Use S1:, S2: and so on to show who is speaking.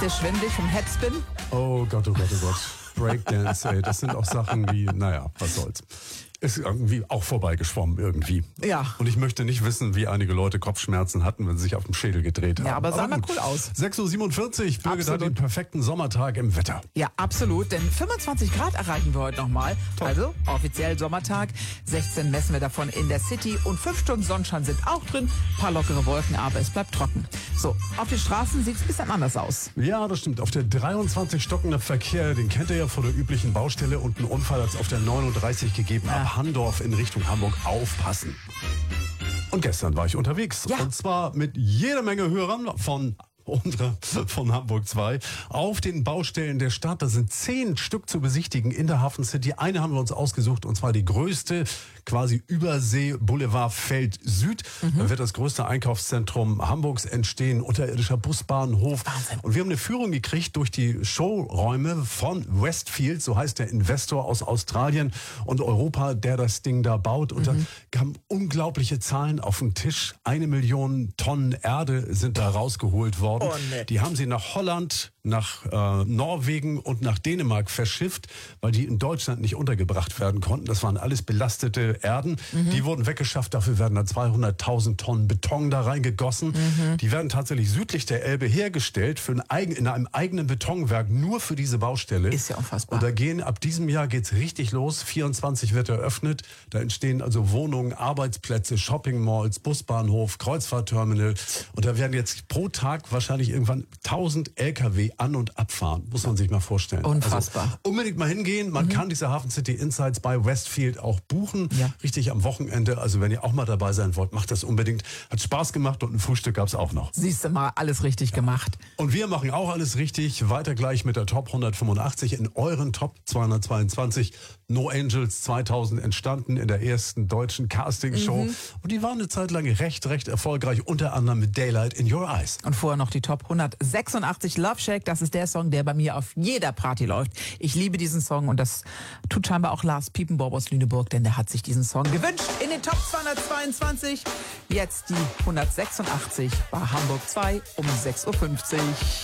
S1: Ist der schwindelig vom Headspin?
S2: Oh Gott, oh Gott, oh Gott. Breakdance, ey, das sind auch Sachen wie, naja, was soll's. Ist irgendwie auch vorbeigeschwommen irgendwie.
S1: Ja.
S2: Und ich möchte nicht wissen, wie einige Leute Kopfschmerzen hatten, wenn sie sich auf dem Schädel gedreht haben.
S1: Ja, aber sah mal
S2: gut.
S1: cool aus.
S2: 6:47 Uhr, Birgit hat den perfekten Sommertag im Wetter.
S1: Ja, absolut, denn 25 Grad erreichen wir heute nochmal. Also offiziell Sommertag. 16 messen wir davon in der City und 5 Stunden Sonnenschein sind auch drin. Ein paar lockere Wolken, aber es bleibt trocken. So, auf den Straßen sieht es ein bisschen anders aus.
S2: Ja, das stimmt. Auf der 23 stockende Verkehr, den kennt ihr ja von der üblichen Baustelle, und ein Unfall hat es auf der 39 gegeben. Ab Handorf in Richtung Hamburg. Aufpassen. Und gestern war ich unterwegs.
S1: Ja.
S2: Und zwar mit jeder Menge Hörern von Hamburg 2 auf den Baustellen der Stadt. Da sind 10 Stück zu besichtigen in der Hafen City. Eine haben wir uns ausgesucht, und zwar die größte, quasi Übersee Boulevard Feld Süd. Da wird das größte Einkaufszentrum Hamburgs entstehen, unterirdischer Busbahnhof.
S1: Wahnsinn.
S2: Und wir haben eine Führung gekriegt durch die Showräume von Westfield, so heißt der Investor aus Australien und Europa, der das Ding da baut. Und da kamen unglaubliche Zahlen auf den Tisch. 1 Million Tonnen Erde sind da rausgeholt worden.
S1: Oh, nee.
S2: Die haben sie nach Holland, nach Norwegen und nach Dänemark verschifft, weil die in Deutschland nicht untergebracht werden konnten. Das waren alles belastete Erden. Die wurden weggeschafft. Dafür werden dann 200.000 Tonnen Beton da reingegossen. Die werden tatsächlich südlich der Elbe hergestellt in einem eigenen Betonwerk, nur für diese Baustelle.
S1: Ist ja unfassbar.
S2: Und ab diesem Jahr geht's richtig los. 24 wird eröffnet. Da entstehen also Wohnungen, Arbeitsplätze, Shoppingmalls, Busbahnhof, Kreuzfahrtterminal. Und da werden jetzt pro Tag wahrscheinlich irgendwann 1000 LKW an- und abfahren. Muss man sich mal vorstellen.
S1: Unfassbar.
S2: Also unbedingt mal hingehen. Man kann diese Hafen City Insights bei Westfield auch buchen.
S1: Ja.
S2: Richtig am Wochenende. Also wenn ihr auch mal dabei sein wollt, macht das unbedingt. Hat Spaß gemacht, und ein Frühstück gab's auch noch.
S1: Siehst du mal, alles richtig gemacht.
S2: Und wir machen auch alles richtig. Weiter gleich mit der Top 185 in euren Top 222. No Angels 2000 entstanden in der ersten deutschen Castingshow. Und die waren eine Zeit lang recht erfolgreich. Unter anderem mit Daylight in Your Eyes.
S1: Und vorher noch die Top 186 Love Shack. Das ist der Song, der bei mir auf jeder Party läuft. Ich liebe diesen Song, und das tut scheinbar auch Lars Piepenborg aus Lüneburg, denn der hat sich diesen Song gewünscht. In den Top 222 jetzt die 186 bei Hamburg 2 um 6:50 Uhr.